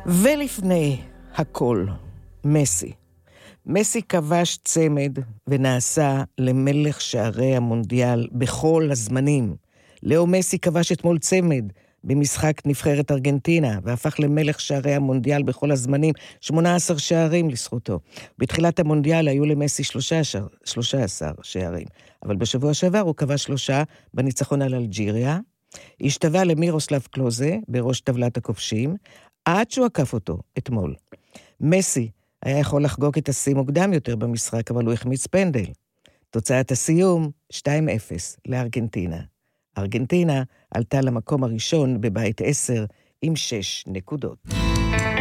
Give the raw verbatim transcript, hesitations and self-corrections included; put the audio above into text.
ולפני הכל, מסי. מסי כבש צמד ונעשה למלך שערי המונדיאל בכל הזמנים. לאו מסי כבש אתמול צמד במשחק נבחרת ארגנטינה, והפך למלך שערי המונדיאל בכל הזמנים, שמונה עשר שערים לזכותו. בתחילת המונדיאל היו למסי שלושה עשר שערים, אבל בשבוע שעבר הוא כבש שלושה בניצחון על אלג'יריה, השתווה למירוסלב קלוזה בראש טבלת הכובשים, עד שהוא עקף אותו אתמול. מסי היה יכול לחגוג את השיא מוקדם יותר במשחק, אבל הוא החמיץ פנדל. תוצאת הסיום, שתיים אפס לארגנטינה. ארגנטינה עלתה למקום הראשון בבית עשר עם שש נקודות.